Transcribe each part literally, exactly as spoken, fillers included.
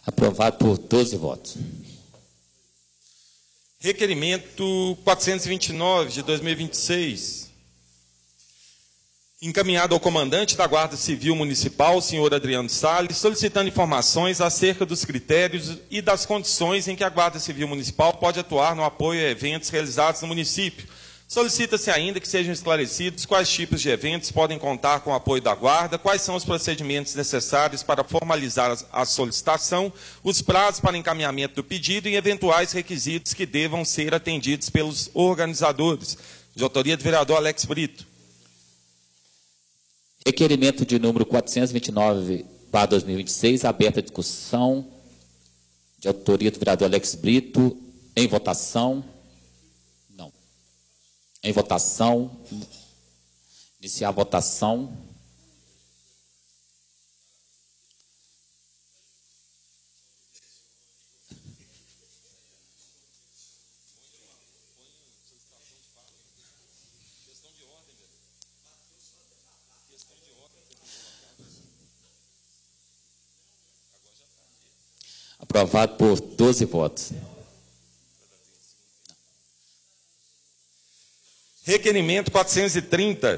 Aprovado por doze votos. Requerimento quatrocentos e vinte e nove, de dois mil e vinte e seis, encaminhado ao comandante da Guarda Civil Municipal, senhor Adriano Salles, solicitando informações acerca dos critérios e das condições em que a Guarda Civil Municipal pode atuar no apoio a eventos realizados no município. Solicita-se ainda que sejam esclarecidos quais tipos de eventos podem contar com o apoio da Guarda, quais são os procedimentos necessários para formalizar a solicitação, os prazos para encaminhamento do pedido e eventuais requisitos que devam ser atendidos pelos organizadores. De autoria do vereador Alex Brito. Requerimento de número quatrocentos e vinte e nove, barra dois mil e vinte e seis, aberta a discussão, de autoria do vereador Alex Brito, em votação. Não. Em votação. Iniciar a votação. Aprovado por doze votos. Requerimento quatrocentos e trinta,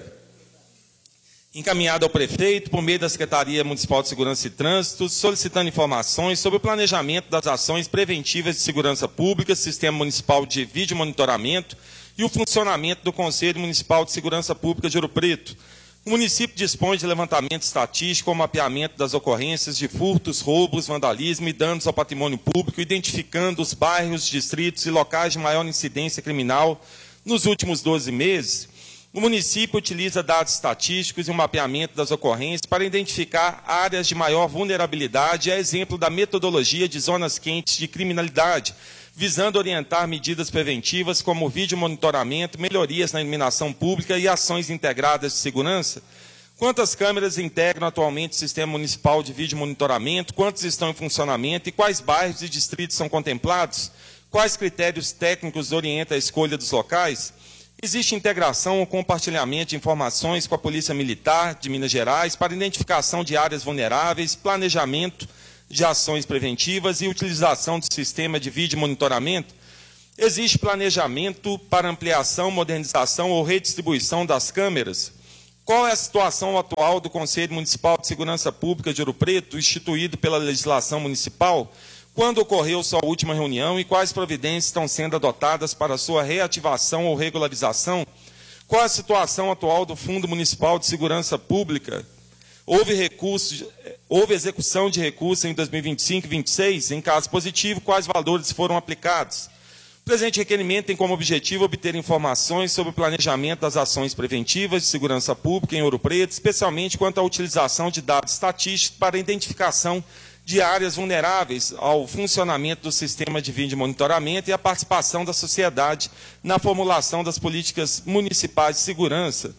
encaminhado ao prefeito por meio da Secretaria Municipal de Segurança e Trânsito, solicitando informações sobre o planejamento das ações preventivas de segurança pública, Sistema Municipal de Vídeo Monitoramento e o funcionamento do Conselho Municipal de Segurança Pública de Ouro Preto. O município dispõe de levantamento estatístico ou mapeamento das ocorrências de furtos, roubos, vandalismo e danos ao patrimônio público, identificando os bairros, distritos e locais de maior incidência criminal. Nos últimos doze meses, o município utiliza dados estatísticos e o mapeamento das ocorrências para identificar áreas de maior vulnerabilidade, a exemplo da metodologia de zonas quentes de criminalidade, visando orientar medidas preventivas como vídeo monitoramento, melhorias na iluminação pública e ações integradas de segurança. Quantas câmeras integram atualmente o Sistema Municipal de Vídeo Monitoramento? Quantos estão em funcionamento? E quais bairros e distritos são contemplados? Quais critérios técnicos orientam a escolha dos locais? Existe integração ou compartilhamento de informações com a Polícia Militar de Minas Gerais para identificação de áreas vulneráveis, planejamento de ações preventivas e utilização do sistema de vídeo monitoramento? Existe planejamento para ampliação, modernização ou redistribuição das câmeras? Qual é a situação atual do Conselho Municipal de Segurança Pública de Ouro Preto, instituído pela legislação municipal? Quando ocorreu sua última reunião e quais providências estão sendo adotadas para sua reativação ou regularização? Qual a situação atual do Fundo Municipal de Segurança Pública? Houve, recurso, houve execução de recursos em dois mil e vinte e cinco e dois mil e vinte e seis? Em caso positivo, quais valores foram aplicados? O presente requerimento tem como objetivo obter informações sobre o planejamento das ações preventivas de segurança pública em Ouro Preto, especialmente quanto à utilização de dados estatísticos para a identificação de áreas vulneráveis ao funcionamento do sistema de vídeo monitoramento e a participação da sociedade na formulação das políticas municipais de segurança.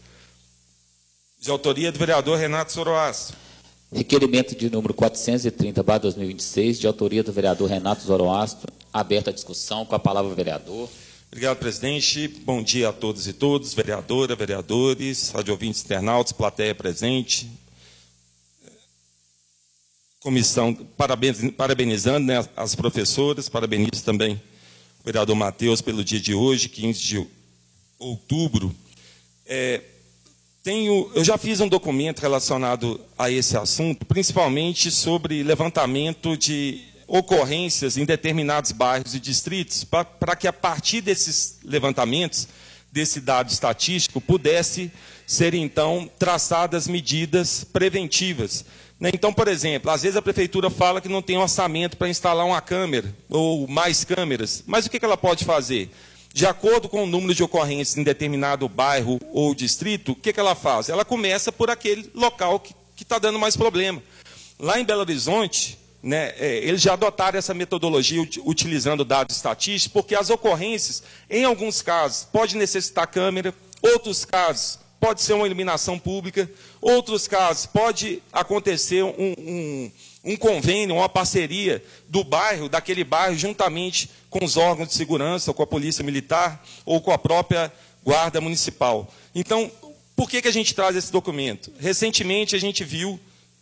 De autoria do vereador Renato Zoroastro. Requerimento de número quatrocentos e trinta, barra dois mil e vinte e seis, de autoria do vereador Renato Zoroastro. Aberta a discussão. Com a palavra o vereador. Obrigado, presidente. Bom dia a todos e todas, vereadora, vereadores, radiovintes, internautas, plateia presente. Comissão, parabenizando, né, as professoras, parabenizo também o vereador Matheus pelo dia de hoje, quinze de outubro. É, tenho, eu já fiz um documento relacionado a esse assunto, principalmente sobre levantamento de ocorrências em determinados bairros e distritos, para que a partir desses levantamentos, desse dado estatístico, pudesse ser, então, traçadas medidas preventivas. Então, por exemplo, às vezes a prefeitura fala que não tem orçamento para instalar uma câmera ou mais câmeras, mas o que ela pode fazer? De acordo com o número de ocorrências em determinado bairro ou distrito, o que ela faz? Ela começa por aquele local que está dando mais problema. Lá em Belo Horizonte, né, é, eles já adotaram essa metodologia utilizando dados estatísticos, porque as ocorrências, em alguns casos, pode necessitar câmera, outros casos, pode ser uma iluminação pública, outros casos, pode acontecer um, um, um convênio, uma parceria do bairro, daquele bairro, juntamente com os órgãos de segurança, ou com a Polícia Militar, ou com a própria Guarda Municipal. Então, por que, que a gente traz esse documento? Recentemente, a gente viu,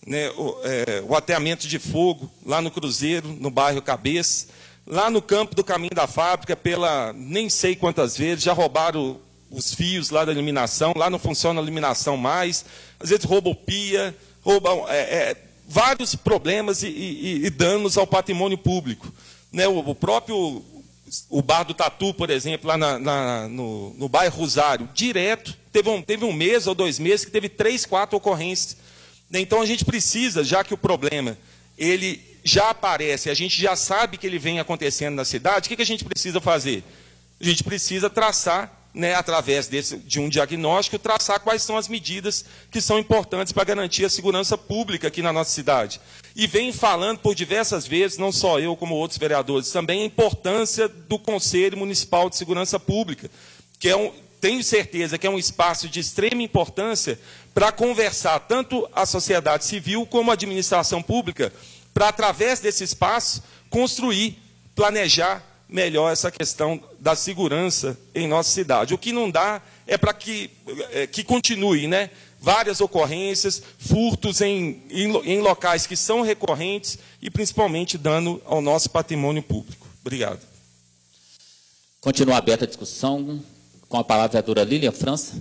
né, o, é, o ateamento de fogo lá no Cruzeiro, no bairro Cabeça, lá no campo do Caminho da Fábrica, pela nem sei quantas vezes, já roubaram os fios lá da iluminação, lá não funciona a iluminação mais, às vezes roubam pia, roubam é, é, vários problemas e, e, e danos ao patrimônio público. Né, o, o próprio o Bar do Tatu, por exemplo, lá na, na, no, no bairro Rosário, direto, teve um, teve um mês ou dois meses que teve três, quatro ocorrências. Então, a gente precisa, já que o problema ele já aparece, a gente já sabe que ele vem acontecendo na cidade, o que, que a gente precisa fazer? A gente precisa traçar, né, através desse, de um diagnóstico, traçar quais são as medidas que são importantes para garantir a segurança pública aqui na nossa cidade. E vem falando por diversas vezes, não só eu, como outros vereadores, também a importância do Conselho Municipal de Segurança Pública, que é um, tenho certeza que é um espaço de extrema importância para conversar tanto a sociedade civil como a administração pública, para, através desse espaço, construir, planejar melhor essa questão da segurança em nossa cidade. O que não dá é para que, é, que continue, né? Várias ocorrências, furtos em, em, em locais que são recorrentes e, principalmente, dano ao nosso patrimônio público. Obrigado. Continua aberta a discussão. Com a palavra a vereadora Lilian França.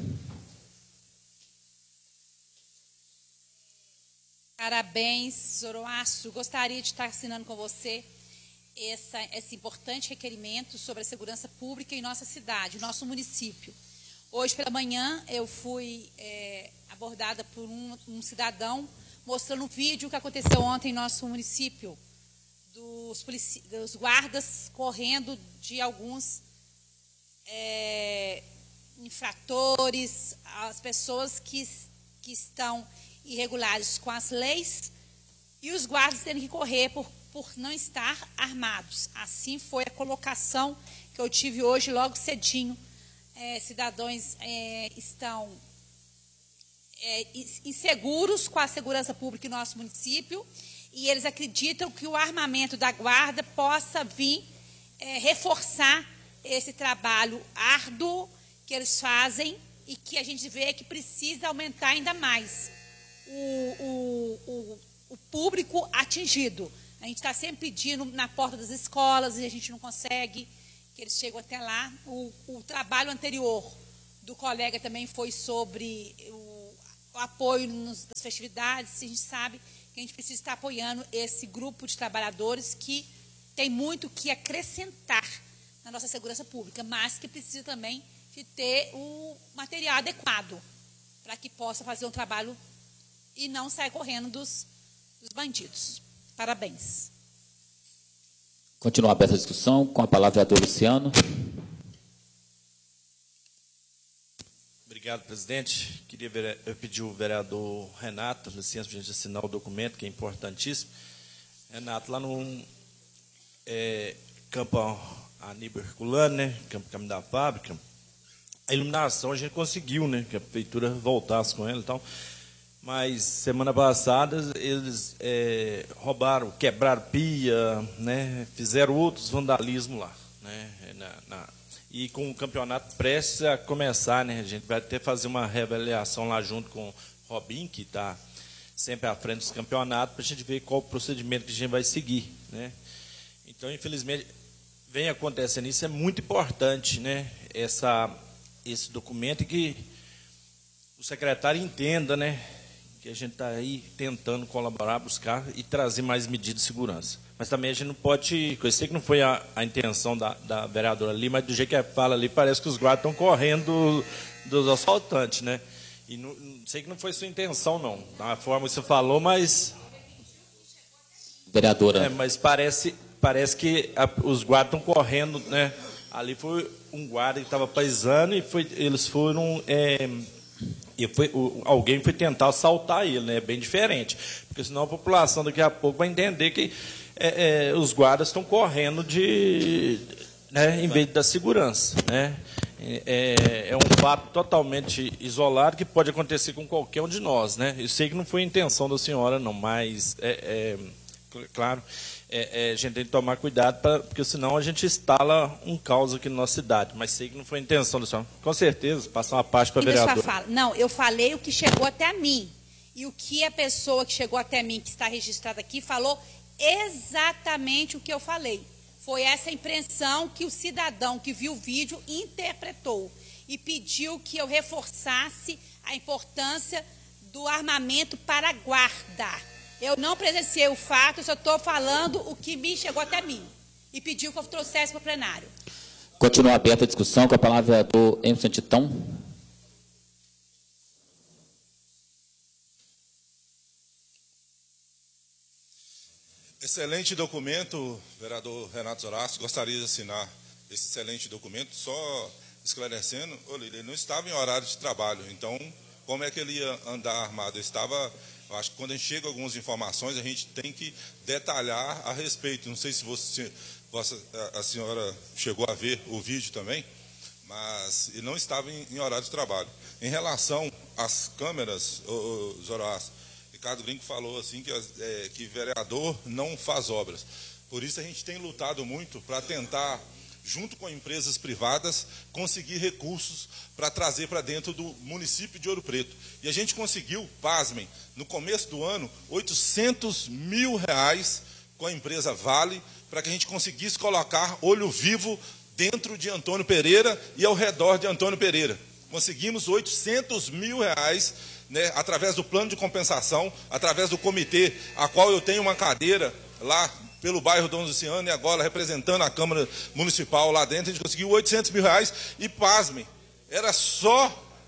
Parabéns, Zoroastro. Gostaria de estar assinando com você essa, esse importante requerimento sobre a segurança pública em nossa cidade, nosso município. Hoje pela manhã eu fui é, abordada por um, um cidadão mostrando um vídeo que aconteceu ontem em nosso município, dos, polici dos guardas correndo de alguns é, infratores, as pessoas que, que estão irregulares com as leis, e os guardas tendo que correr por, por não estar armados. Assim foi a colocação que eu tive hoje, logo cedinho. É, cidadãos é, estão é, inseguros com a segurança pública em nosso município, e eles acreditam que o armamento da guarda possa vir é, reforçar esse trabalho árduo que eles fazem e que a gente vê que precisa aumentar ainda mais o, o, o, o público atingido. A gente está sempre pedindo na porta das escolas e a gente não consegue, que eles chegam até lá. O, o trabalho anterior do colega também foi sobre o, o apoio nos, das festividades. A gente sabe que a gente precisa estar apoiando esse grupo de trabalhadores que tem muito que acrescentar na nossa segurança pública, mas que precisa também de ter o material adequado para que possa fazer um trabalho e não sair correndo dos, dos bandidos. Parabéns. Continua aberta a discussão. Com a palavra, vereador Luciano. Obrigado, presidente. Queria eu pedir ao vereador Renato licença para a gente assinar o documento, que é importantíssimo. Renato, lá no é, campo Aníbal Herculano, né, campo Caminho da Fábrica, a iluminação a gente conseguiu, né, que a prefeitura voltasse com ela e tal. Mas, semana passada, eles é, roubaram, quebraram pia, né, fizeram outros vandalismos lá. Né, na, na, e com o campeonato prestes a começar, né, a gente vai ter que fazer uma reavaliação lá junto com o Robin, que está sempre à frente dos campeonatos, para a gente ver qual o procedimento que a gente vai seguir. Né. Então, infelizmente, vem acontecendo isso, é muito importante, né, essa, esse documento, e que o secretário entenda, né, que a gente está aí tentando colaborar, buscar e trazer mais medidas de segurança. Mas também a gente não pode... Eu sei que não foi a, a intenção da, da vereadora ali, mas do jeito que ela fala ali, parece que os guardas estão correndo dos assaltantes, né? E não, não sei que não foi sua intenção, não. Da forma que você falou, mas... Vereadora. É, mas parece, parece que a, os guardas estão correndo, né? Ali foi um guarda que estava paisando e foi, eles foram... É, E foi, o, alguém foi tentar assaltar ele, né? Bem diferente. Porque senão a população daqui a pouco vai entender que é, é, os guardas estão correndo de, né, em vez da segurança. Né? É, é um fato totalmente isolado que pode acontecer com qualquer um de nós. Né? Eu sei que não foi a intenção da senhora, não, mas, é, é, claro, é, é, a gente tem que tomar cuidado, pra, porque senão a gente instala um caos aqui na nossa cidade. Mas sei que não foi a intenção da senhora. Com certeza, passar uma parte para a vereadora. Fala. Não, eu falei o que chegou até a mim. E o que a pessoa que chegou até mim, que está registrada aqui, falou exatamente o que eu falei. Foi essa impressão que o cidadão que viu o vídeo interpretou e pediu que eu reforçasse a importância do armamento para a guarda. Eu não presenciei o fato, eu só estou falando o que me chegou até mim. E pediu que eu trouxesse para o plenário. Continua aberta a discussão, com a palavra do Emerson Titão. Excelente documento, vereador Renato Zoraço. Gostaria de assinar esse excelente documento, só esclarecendo, ele não estava em horário de trabalho, então como é que ele ia andar armado? Eu estava, eu acho que quando a gente chega a algumas informações, a gente tem que detalhar a respeito. Não sei se você, a senhora chegou a ver o vídeo também, mas ele não estava em, em horário de trabalho. Em relação às câmeras, o Zoraço, Ricardo Gringo falou assim que, é, que vereador não faz obras. Por isso a gente tem lutado muito para tentar, junto com empresas privadas, conseguir recursos para trazer para dentro do município de Ouro Preto. E a gente conseguiu, pasmem, no começo do ano, oitocentos mil reais com a empresa Vale, para que a gente conseguisse colocar olho vivo dentro de Antônio Pereira e ao redor de Antônio Pereira. Conseguimos oitocentos mil reais, né, através do plano de compensação, através do comitê, a qual eu tenho uma cadeira lá pelo bairro Dom Luciano, e agora representando a Câmara Municipal lá dentro, a gente conseguiu oitocentos mil reais, e pasmem, era só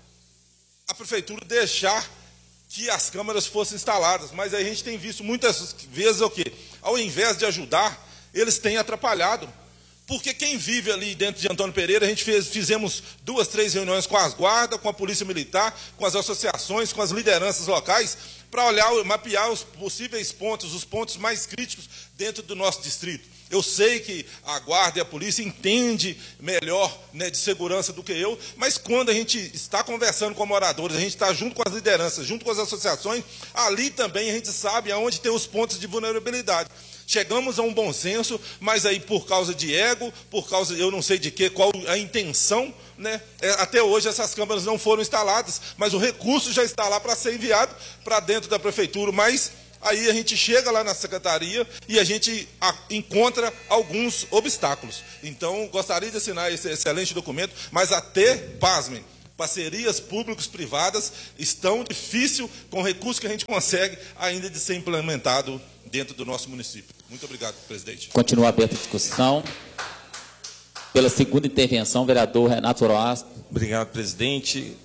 a prefeitura deixar que as câmaras fossem instaladas, mas aí a gente tem visto muitas vezes o quê? Ao invés de ajudar, eles têm atrapalhado. Porque quem vive ali dentro de Antônio Pereira, a gente fez, fizemos duas, três reuniões com as guardas, com a Polícia Militar, com as associações, com as lideranças locais, para olhar, mapear os possíveis pontos, os pontos mais críticos dentro do nosso distrito. Eu sei que a guarda e a polícia entendem melhor, né, de segurança do que eu, mas quando a gente está conversando com moradores, a gente está junto com as lideranças, junto com as associações, ali também a gente sabe aonde tem os pontos de vulnerabilidade. Chegamos a um bom senso, mas aí por causa de ego, por causa, eu não sei de quê, qual a intenção, né? É, até hoje essas câmeras não foram instaladas, mas o recurso já está lá para ser enviado para dentro da prefeitura, mas aí a gente chega lá na secretaria e a gente a, encontra alguns obstáculos. Então, gostaria de assinar esse excelente documento, mas até, pasmem, parcerias públicos-privadas estão difícil, com o recurso que a gente consegue, ainda de ser implementado dentro do nosso município. Muito obrigado, presidente. Continua aberta a discussão. Pela segunda intervenção, vereador Renato Zoroastro. Obrigado, presidente.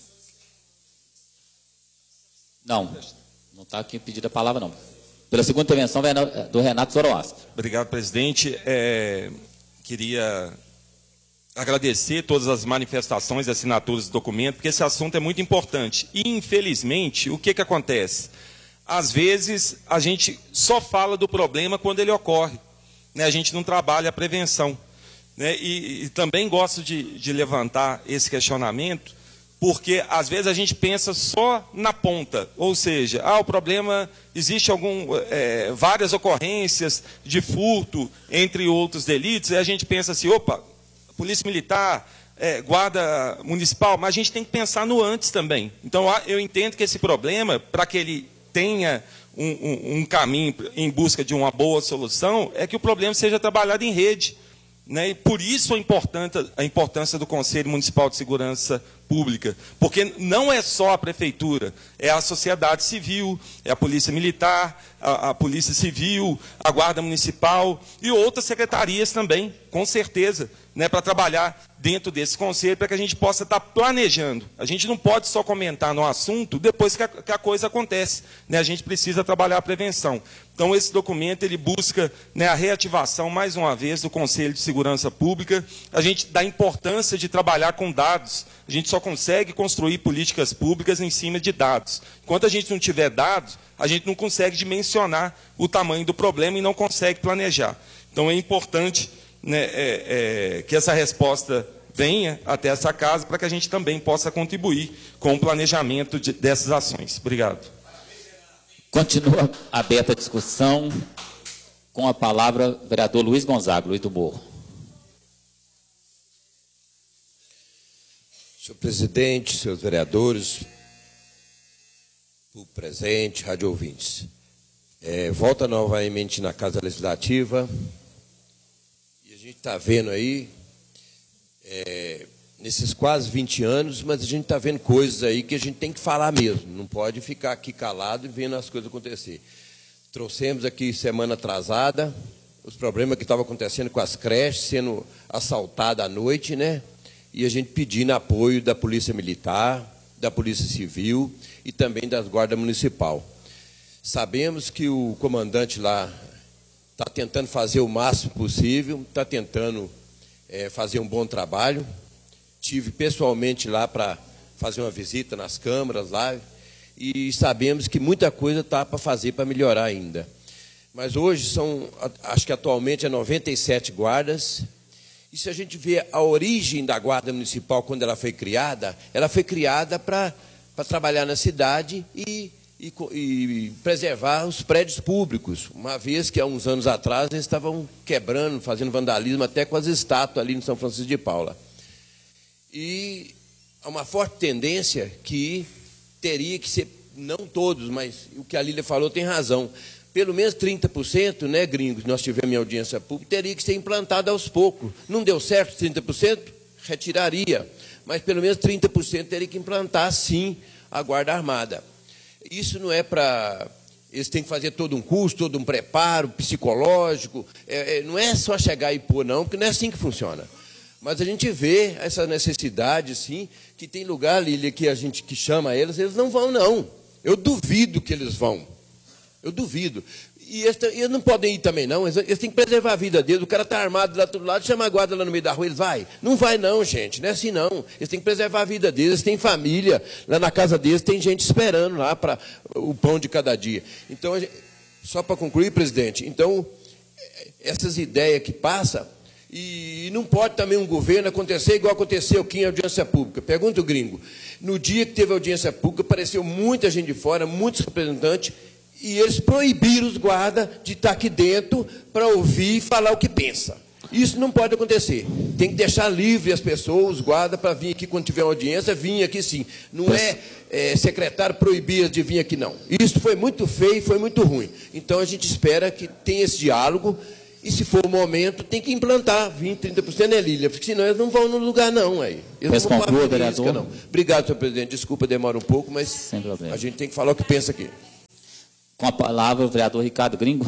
Não, não está aqui pedido a palavra, não. Pela segunda intervenção, do Renato Zoroastro. Obrigado, presidente. É, queria agradecer todas as manifestações e assinaturas do documento, porque esse assunto é muito importante. E, infelizmente, o que, que acontece? Às vezes, a gente só fala do problema quando ele ocorre, né? A gente não trabalha a prevenção, né? E, e também gosto de, de levantar esse questionamento, porque, às vezes, a gente pensa só na ponta, ou seja, ah, o problema, existe algum, é, várias ocorrências de furto, entre outros delitos, e a gente pensa assim, opa, Polícia Militar, é, Guarda Municipal, mas a gente tem que pensar no antes também. Então, eu entendo que esse problema, para que ele tenha um, um, um caminho em busca de uma boa solução, é que o problema seja trabalhado em rede, né? E por isso a importância, a importância do Conselho Municipal de Segurança Pública, porque não é só a prefeitura, é a sociedade civil, é a Polícia Militar, a, a Polícia Civil, a Guarda Municipal e outras secretarias também, com certeza, né, para trabalhar dentro desse conselho, para que a gente possa estar planejando. A gente não pode só comentar no assunto depois que a, que a coisa acontece, né? A gente precisa trabalhar a prevenção. Então, esse documento ele busca, né, a reativação, mais uma vez, do Conselho de Segurança Pública. A gente dá importância de trabalhar com dados. A gente só consegue construir políticas públicas em cima de dados. Enquanto a gente não tiver dados, a gente não consegue dimensionar o tamanho do problema e não consegue planejar. Então, é importante, né, é, é, que essa resposta venha até essa casa para que a gente também possa contribuir com o planejamento de, dessas ações. Obrigado. Continua aberta a discussão. Com a palavra, vereador Luiz Gonzaga, Luiz do Morro. Senhor presidente, senhores vereadores, público presente, rádio ouvintes. É, volta novamente na Casa Legislativa e a gente está vendo aí, é, nesses quase vinte anos, mas a gente está vendo coisas aí que a gente tem que falar mesmo, não pode ficar aqui calado e vendo as coisas acontecer. Trouxemos aqui semana atrasada os problemas que estavam acontecendo com as creches, sendo assaltadas à noite, né? E a gente pedindo apoio da Polícia Militar, da Polícia Civil e também das Guardas Municipal. Sabemos que o comandante lá está tentando fazer o máximo possível, está tentando é, fazer um bom trabalho. Tive pessoalmente lá para fazer uma visita nas câmaras lá e sabemos que muita coisa está para fazer para melhorar ainda. Mas hoje são, acho que atualmente é noventa e sete guardas. E se a gente vê a origem da Guarda Municipal, quando ela foi criada, ela foi criada para trabalhar na cidade e, e, e preservar os prédios públicos, uma vez que há uns anos atrás eles estavam quebrando, fazendo vandalismo até com as estátuas ali no São Francisco de Paula. E há uma forte tendência que teria que ser, não todos, mas o que a Lília falou tem razão, pelo menos trinta por cento, né, gringos, nós tivemos em audiência pública, teria que ser implantado aos poucos. Não deu certo trinta por cento? Retiraria. Mas pelo menos trinta por cento teria que implantar, sim, a Guarda Armada. Isso não é para... Eles têm que fazer todo um curso, todo um preparo psicológico. É, é, não é só chegar e pôr, não, porque não é assim que funciona. Mas a gente vê essa necessidade, sim, que tem lugar, Lília, que a gente que chama eles, eles não vão, não. Eu duvido que eles vão. Eu duvido. E eles, eles não podem ir também, não. Eles, eles têm que preservar a vida deles. O cara está armado lá do lado, chama a guarda lá no meio da rua, eles vai? Não vai, não, gente. Não é assim, não. Eles têm que preservar a vida deles. Eles têm família. Lá na casa deles tem gente esperando lá para o pão de cada dia. Então, a gente, só para concluir, presidente, então, essas ideias que passam, e não pode também um governo acontecer igual aconteceu aqui em audiência pública. Pergunta o gringo. No dia que teve audiência pública, apareceu muita gente de fora, muitos representantes, e eles proibiram os guardas de estar aqui dentro para ouvir e falar o que pensa. Isso não pode acontecer. Tem que deixar livre as pessoas, os guardas, para vir aqui quando tiver audiência, vir aqui sim. Não é, é secretário proibir de vir aqui, não. Isso foi muito feio, foi muito ruim. Então, a gente espera que tenha esse diálogo, e se for o momento, tem que implantar vinte, trinta por cento, né, Lília? Porque senão eles não vão no lugar, não. Aí. Eles não vão conclua, vereador. Não. Obrigado, senhor presidente. Desculpa, demora um pouco, mas a gente tem que falar o que pensa aqui. Com a palavra, o vereador Ricardo Gringo.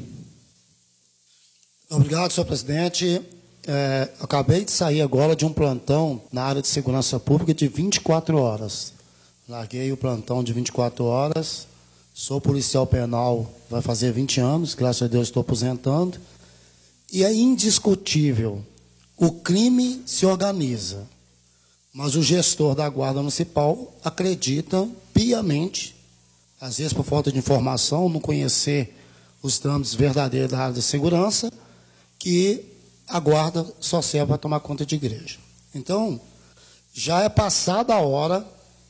Obrigado, senhor presidente. É, acabei de sair agora de um plantão na área de segurança pública de vinte e quatro horas. Larguei o plantão de vinte e quatro horas. Sou policial penal, vai fazer vinte anos, graças a Deus estou aposentando. E é indiscutível, o crime se organiza, mas o gestor da Guarda Municipal acredita piamente, às vezes por falta de informação, não conhecer os trâmites verdadeiros da área de segurança, que a guarda só serve para tomar conta de igreja. Então, já é passada a hora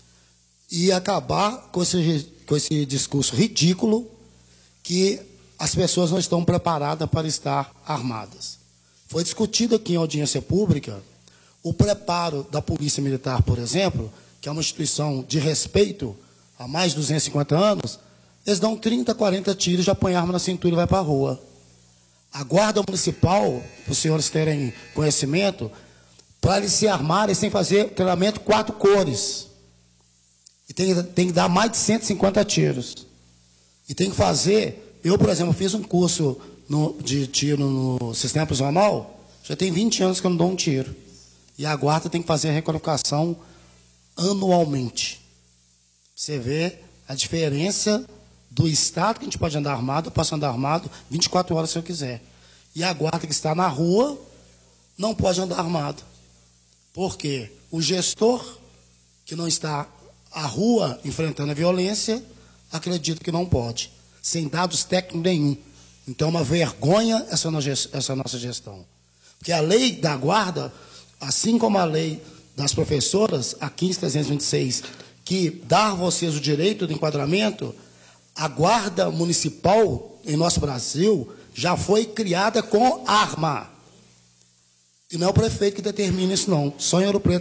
e acabar com esse, com esse discurso ridículo que as pessoas não estão preparadas para estar armadas. Foi discutido aqui em audiência pública o preparo da Polícia Militar, por exemplo, que é uma instituição de respeito há mais de duzentos e cinquenta anos, eles dão trinta, quarenta tiros, já põem arma na cintura e vai para a rua. A Guarda Municipal, para os senhores terem conhecimento, para eles se armarem, eles têm que fazer treinamento quatro cores. E tem, tem que dar mais de cento e cinquenta tiros. E tem que fazer... Eu, por exemplo, fiz um curso no, de tiro no sistema prisional, já tem vinte anos que eu não dou um tiro. E a guarda tem que fazer a requalificação anualmente. Você vê a diferença do estado que a gente pode andar armado, eu posso andar armado vinte e quatro horas se eu quiser. E a guarda que está na rua não pode andar armado. Por quê? O gestor que não está à rua enfrentando a violência, acredita que não pode, sem dados técnicos nenhum. Então, é uma vergonha essa, essa nossa gestão. Porque a lei da guarda, assim como a lei das professoras, a quinze mil trezentos e vinte e seis, que dá a vocês o direito de enquadramento, a guarda municipal em nosso Brasil já foi criada com arma. E não é o prefeito que determina isso, não. Só em Ouro Preto que tem essa palhaçada. Obrigado, senhor presidente.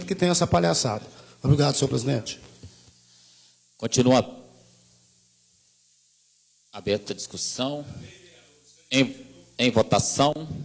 Continua a palavra, vereador Ricardo Gringo. Continua a palavra, vereador Ricardo Gringo. Continua Aberta a discussão. Em, em votação.